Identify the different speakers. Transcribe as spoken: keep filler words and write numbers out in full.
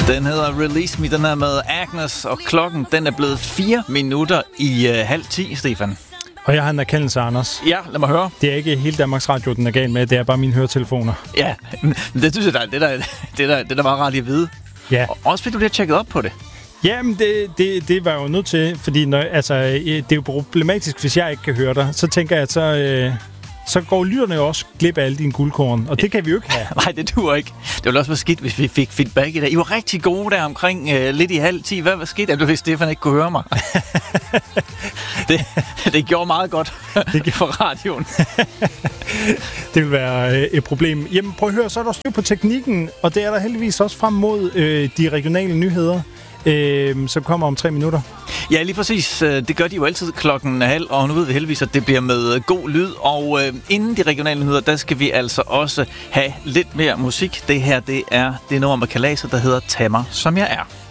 Speaker 1: Den hedder Release Me, den er med Agnes, og klokken den er blevet fire minutter i øh, halv ti, Stefan.
Speaker 2: Og jeg har en erkendelse, Anders.
Speaker 1: Ja, lad mig høre.
Speaker 2: Det er ikke hele Danmarks Radio, den er galt med. Det er bare mine høretelefoner.
Speaker 1: Ja, det synes jeg, der, det, der, det, der, det der var ret lige at vide.
Speaker 2: Ja.
Speaker 1: Og også fordi du lige har tjekket op på det.
Speaker 2: Jamen, det, det, det var jeg jo nødt til, fordi når, altså, det er jo problematisk, hvis jeg ikke kan høre dig. Så tænker jeg, at så, øh, så går lytterne jo også glip af alle dine guldkorn, og det kan vi jo ikke have.
Speaker 1: Nej, det duer ikke. Det ville også være skidt, hvis vi fik feedback i dag. I var rigtig gode der omkring øh, lidt i halv ti. Hvad var skidt? Jeg hvis Stefan ikke kunne høre mig. det, det gjorde meget godt for radioen.
Speaker 2: Det vil være øh, et problem. Jamen, prøv at høre, så er der styr på teknikken, og det er der heldigvis også frem mod øh, de regionale nyheder, øh, som kommer om tre minutter.
Speaker 1: Ja, lige præcis. Det gør de jo altid klokken halv, og nu ved vi heldigvis, at det bliver med god lyd. Og øh, inden de regionale nyheder, der skal vi altså også have lidt mere musik. Det her, det er det nummer med Kalaser, der hedder Tag mig, som jeg er.